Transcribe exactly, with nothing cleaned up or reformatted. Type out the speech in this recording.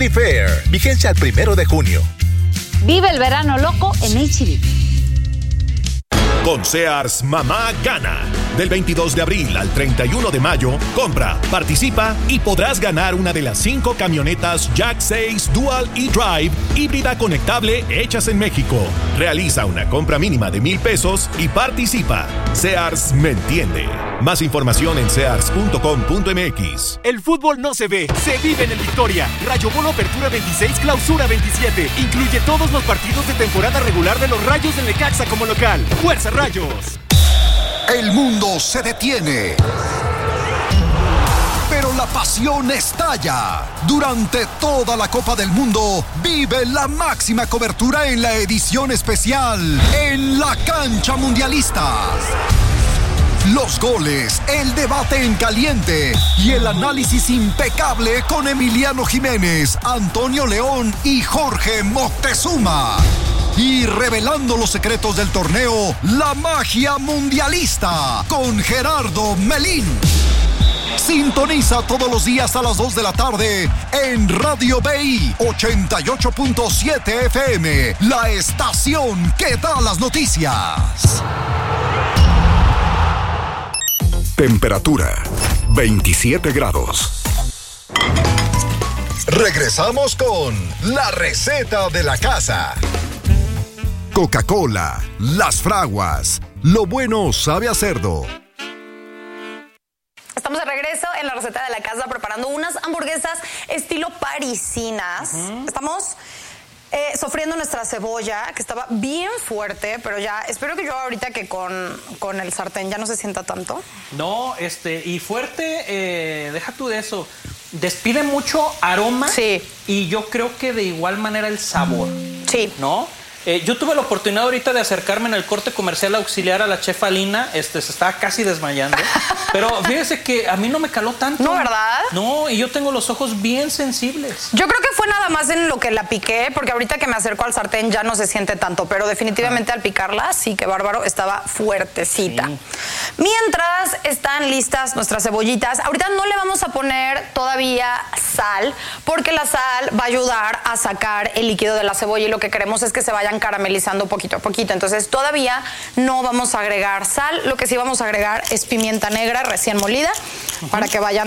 Fair, vigencia al primero de junio. Vive el verano loco en H E B. Con Sears, mamá gana. Del veintidós de abril al treinta y uno de mayo, compra, participa y podrás ganar una de las cinco camionetas Jack seis Dual E-Drive híbrida conectable hechas en México. Realiza una compra mínima de mil pesos y participa. Sears me entiende. Más información en sears punto com punto m x. El fútbol no se ve, se vive en el Victoria. Rayo Bono Apertura veintiséis, Clausura veintisiete. Incluye todos los partidos de temporada regular de los Rayos del Necaxa como local. ¡Fuerza Rayos! El mundo se detiene, pero la pasión estalla. Durante toda la Copa del Mundo, vive la máxima cobertura en la edición especial En la Cancha Mundialistas. Los goles, el debate en caliente y el análisis impecable con Emiliano Jiménez, Antonio León y Jorge Moctezuma. Y revelando los secretos del torneo, la magia mundialista con Gerardo Melín. Sintoniza todos los días a las dos de la tarde en Radio B I ochenta y ocho punto siete F M, la estación que da las noticias. Temperatura veintisiete grados. Regresamos con la receta de la casa. Coca-Cola, Las Fraguas, lo bueno sabe a cerdo. Estamos de regreso en la receta de la casa preparando unas hamburguesas estilo parisinas. Uh-huh. Estamos eh, sofriendo nuestra cebolla, que estaba bien fuerte, pero ya espero que yo ahorita que con, con el sartén ya no se sienta tanto. No, este, y fuerte, eh, deja tú de eso. Despide mucho aroma. Sí. Y yo creo que de igual manera el sabor. Sí. ¿No? Eh, yo tuve la oportunidad ahorita de acercarme en el corte comercial a auxiliar a la chef Alina. Este, se estaba casi desmayando. Pero fíjese que a mí no me caló tanto. ¿No, verdad? No, y yo tengo los ojos bien sensibles. Yo creo que fue nada más en lo que la piqué, porque ahorita que me acerco al sartén ya no se siente tanto, pero definitivamente ah. al picarla, sí, que bárbaro, estaba fuertecita. Sí. Mientras están listas nuestras cebollitas, ahorita no le vamos a poner todavía sal, porque la sal va a ayudar a sacar el líquido de la cebolla y lo que queremos es que se vayan caramelizando poquito a poquito. Entonces todavía no vamos a agregar sal, lo que sí vamos a agregar es pimienta negra recién molida, uh-huh. para que vayan